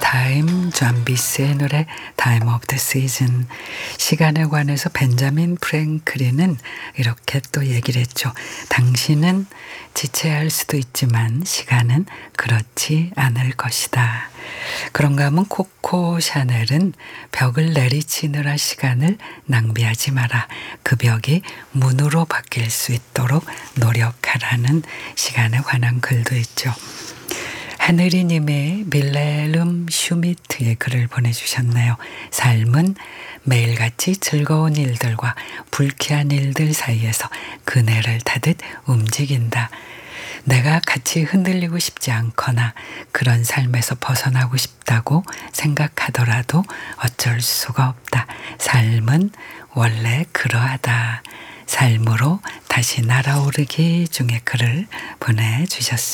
타임 잠비스의 노래 타임 오브 더 시즌. 시간에 관해서 벤자민 프랭클린은 이렇게 또 얘기를 했죠. 당신은 지체할 수도 있지만 시간은 그렇지 않을 것이다. 그런가 하면 코코 샤넬은 벽을 내리치느라 시간을 낭비하지 마라. 그 벽이 문으로 바뀔 수 있도록 노력하라는 시간에 관한 글도 있죠. 하늘이님의 밀레름 슈미트의 글을 보내주셨네요. 삶은 매일같이 즐거운 일들과 불쾌한 일들 사이에서 그네를 타듯 움직인다. 내가 같이 흔들리고 싶지 않거나 그런 삶에서 벗어나고 싶다고 생각하더라도 어쩔 수가 없다. 삶은 원래 그러하다. 삶으로 다시 날아오르기 중에 글을 보내주셨습니다.